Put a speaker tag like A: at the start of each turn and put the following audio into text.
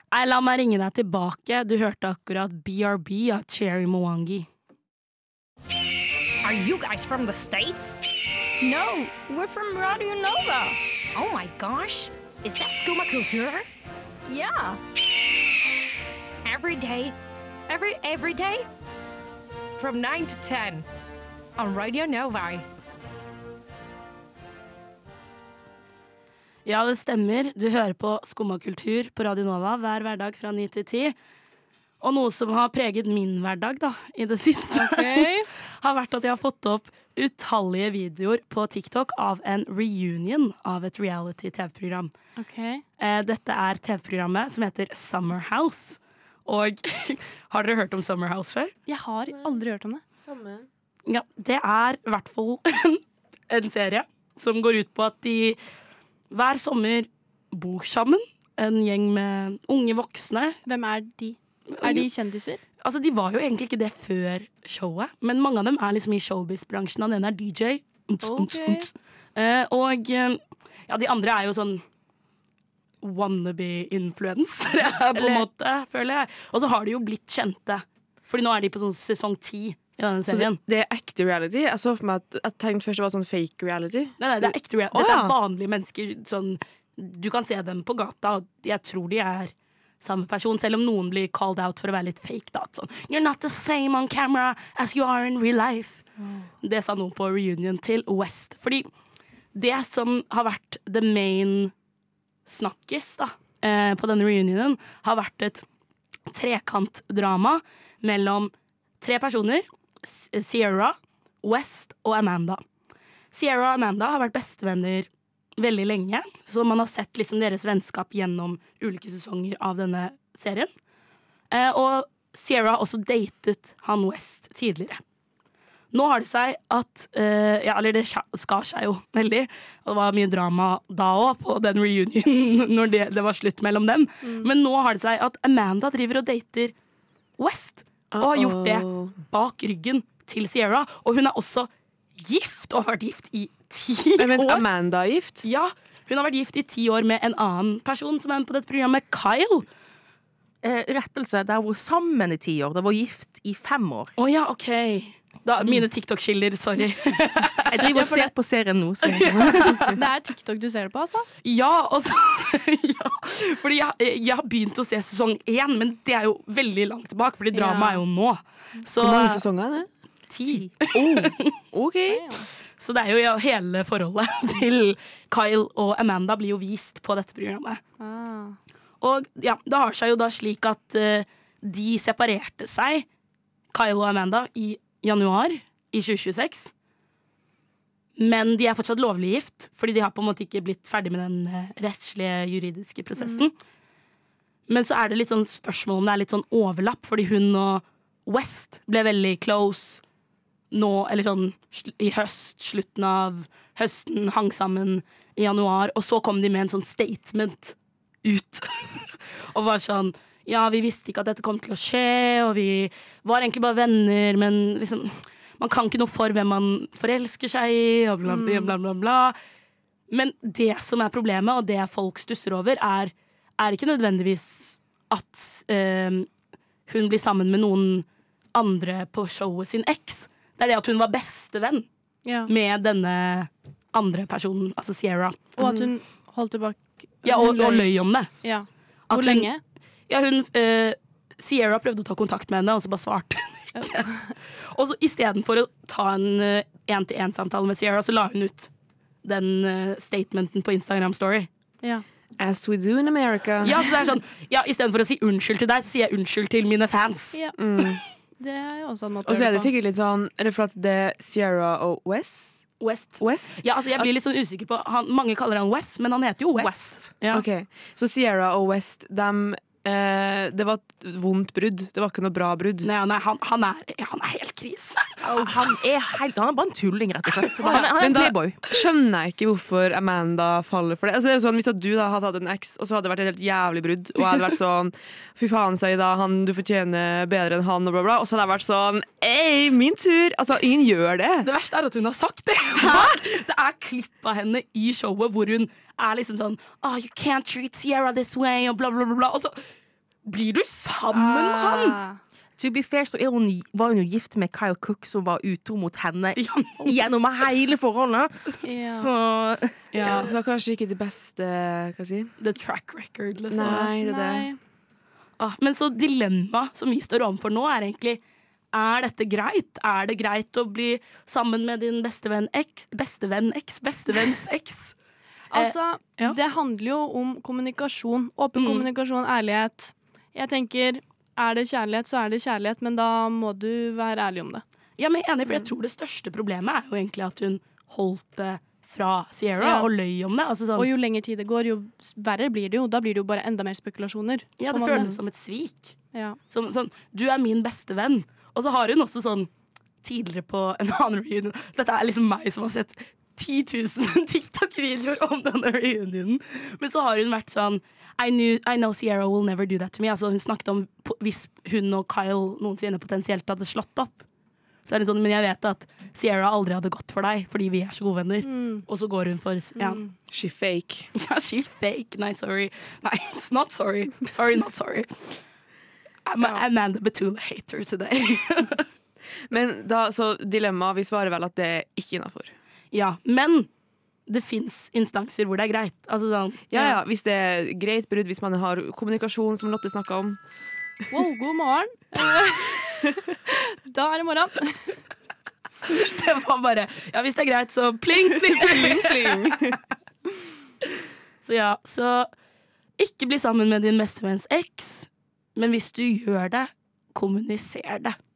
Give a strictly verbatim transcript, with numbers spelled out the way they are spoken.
A: Nei, la meg ringe deg tilbake. Du hørte akkurat B R B av Cherry Mwangi.
B: Are you guys from the States?
C: No, we're from Radio Nova.
B: Oh my gosh. Is that Skuma Kultur?
C: Yeah.
B: Every day? Every every day? From nine to ten on Radio Nova.
A: Ja, det stemmer. Du hører på Skumma kultur på Radio Nova hver hverdag fra ni til ti. Og noe som har preget min hverdag da, i det siste,
C: Okay.
A: har vært at jeg har fått opp utallige videoer på TikTok av en reunion av et reality-tv-program.
C: Okay.
A: Eh, dette er tv-programmet som heter Summer House. Og har dere hørt om Summer House før?
C: Jeg har aldri hørt om det.
D: Samme.
A: Ja, det er i hvert fall en, en serie som går ut på at de hver sommer bor sammen. En gjeng med unge voksne.
C: Hvem er de? Er de kjendiser?
A: Altså, de var jo egentlig ikke det før showet, men mange av dem er liksom i showbiz-bransjen. Den ene er D J. Unts, unts,
C: Ok.
A: unts. Eh, og eh, ja, de andre er jo sånn wannabe-influensere, på en
C: Eller-
A: måte, føler jeg. Og så har de jo blitt kjente. Fordi nå er de på sånn sesong ti i denne
D: Så det,
A: serien.
D: det er ekte reality? Jeg så for meg at jeg tenkte først det var sånn fake reality.
A: Nei, nei, det er ekte reality.
D: Å,
A: Dette
D: ja.
A: er vanlige mennesker. Sånn, du kan se dem på gata, og jeg tror de er samme person, selv om noen blir called out for å være litt fake. Da. Sånn, You're not the same on camera as you are in real life. Det sa noen på reunion til West. Fordi det som har vært the main snakkis da, eh, på denne reunionen, har vært et trekantdrama mellom tre personer. S- Sierra, West og Amanda. Sierra og Amanda har vært bestevenner veldig lenge, så man har sett liksom deres vennskap gjennom ulike sesonger av denne serien. Eh, og Sierra har også datet han West tidligere. Nå har det seg at eh, ja, eller det skja- skar seg jo veldig, og det var mye drama da også på den reunion når det, det var slutt mellom dem. Men nå har det seg at Amanda driver og dater West, og har gjort det bak ryggen til Sierra, og hun er også gift, og har vært gift i ti
D: Jeg vet,
A: år.
D: Amanda er gift?
A: Ja, hun har vært gift i ti år med en annen person som er med på dette programmet, Kyle.
E: Eh, rettelse, det har vært sammen i ti år. Det har vært gift i fem år.
A: Å ja, ok. Da, mine TikTok-skilder, sorry.
E: Jeg driver og ser på serien nå. Så.
C: Det er TikTok du ser det på, altså?
A: Ja, og så ja, fordi jeg, jeg har begynt å se sesong én, men det er jo veldig langt bak, fordi drama
C: Ja.
A: er jo nå. Så
D: Hvor mange sesonger er det?
A: ti.
D: Ok.
A: Så det er jo ja, hele forholdet til Kyle og Amanda blir jo vist på dette programmet.
C: Ah.
A: Og ja, det har seg jo da slik at eh, de separerte seg, Kyle og Amanda, i januar i tjue tjueseks. Men de er fortsatt lovlig gift, fordi de har på en måte ikke blitt ferdig med den eh, rettslige, juridiske prosessen. Men så er det litt sånn spørsmål om det er litt sånn overlapp, fordi hun og West ble veldig close nå, eller sånn sl- i høst, slutten av høsten, hang sammen i januar, og så kom de med en sånn statement ut. Og var sånn, ja, vi visste ikke at dette kom til å skje, og vi var egentlig bare venner, men liksom, man kan ikke noe for hvem man forelsker seg i, og bla bla bla bla bla. Men det som er problemet, og det folk stusser over, er, er ikke nødvendigvis at eh, hun blir sammen med noen andre på showet sin eks. Det er det at hun var bestevenn
C: Ja.
A: med denne andre personen, altså Sierra.
C: Og at hun holdt tilbake.
A: Ja, og,
C: hun
A: og løy om det.
C: Ja.
A: At
C: Hvor
A: hun-
C: lenge?
A: Ja, hun, eh, Sierra prøvde å ta kontakt med henne, og så bare svarte hun ikke. Og så i stedet for å ta en eh, en-til-en-samtale med Sierra, så la hun ut den eh, statementen på Instagram Story.
C: Ja.
D: As we do in America.
A: Ja, så det er sånn, ja, i stedet for å si unnskyld til deg, så sier jeg unnskyld til mine fans.
C: ja.
D: Mm.
C: Det er jo også en måte
D: Og så
C: å
D: er det
C: gjøre det på.
D: sikkert litt sånn Er det for at det er Sierra og West?
A: West.
D: West?
A: Ja, altså jeg blir litt sånn usikker på han, mange kaller han West, men han heter jo West.
E: West.
A: Ja.
D: Ok, så Sierra og West dem, eh, det var et vondt brudd. Det var ikke noe bra brudd.
A: Nei, nei han, han, er, han er helt krise.
E: Han er helt, han er bare en tulling, rett og slett. Han er, han er
D: Men
E: en
D: da
E: playboy.
D: skjønner jeg ikke hvorfor Amanda faller for det. Altså, det er jo sånn, hvis at du da hadde hatt en eks, og så hadde det vært et helt jævlig brudd, og jeg hadde vært sånn fy faen, Saida, han, du fortjener bedre enn han, og bla bla, og så hadde jeg vært sånn ei, min tur! Altså, ingen gjør det.
A: Det verste er at hun har sagt det. Det er klipp av henne i showet hvor hun er liksom sånn oh, you can't treat Sierra this way, og bla bla bla, bla. Og så blir du sammen med han?
C: Ah.
E: To be fair, så er hun, var hun jo gift med Kyle Cook, som var utro mot henne
A: Ja.
E: gjennom hele forholdet.
C: Ja.
E: Så
A: Ja,
D: Hun har kanskje ikke det beste hva si?
A: the track record, liksom.
D: Nei, det er det.
C: Nei.
A: Ah, men så dilemmaet som vi står overfor nå, er egentlig er dette greit? Er det greit å bli sammen med din bestevenn eks, bestevenn eks, bestevenns eks?
C: Altså,
A: ja.
C: det handler jo om kommunikasjon. Åpen
A: Mm.
C: kommunikasjon, ærlighet. Jeg tenker, er det kjærlighet, så er det kjærlighet, men da må du være ærlig om det.
A: Ja, men jeg er enig, for jeg tror det største problemet er jo egentlig at hun holdt det fra Sierra
C: Ja.
A: og løy om det. Altså sånn,
C: Og jo lenger tid det går, jo verre blir det jo. Da blir det jo bare enda mer spekulasjoner.
A: ja,
C: på
A: det
C: en måte.
A: føles som et svik.
C: Ja.
A: Som, sånn, du er min beste venn. Og så har hun også sånn tidligere på en annen reunion. Dette er liksom meg som har sett ti tusen TikTok-videoer om denne reunionen. Men så har hun vært sånn I, knew, I know Sierra will never do that to me. Altså, hun snakket om på- hvis hun og Kyle noensinne potensielt hadde slått opp. Så er det sånn, men jeg vet at Sierra aldri hadde gått for deg fordi vi er så gode venner.
C: Mm.
A: Og så går hun for ja.
C: Mm.
D: She fake.
A: Ja, she's fake. Nei, sorry. Nei, it's not sorry. Sorry, not sorry. I'm a Amanda Batula hater today.
D: Men da, så dilemmaet, vi svarer vel at det er ikke innenfor.
A: Ja, men det finnes instanser hvor det er greit. Altså sånn,
D: Ja, ja, hvis det er greit brudd, hvis man har kommunikasjon, som Lotte snakket om.
C: Wow, god morgen. Eh, da er det morgen.
A: det var bare, ja, hvis det er greit, så pling, pling, pling, pling. Så ja, så ikke bli sammen med din bestevenns eks, men hvis du gjør det, kommuniser det.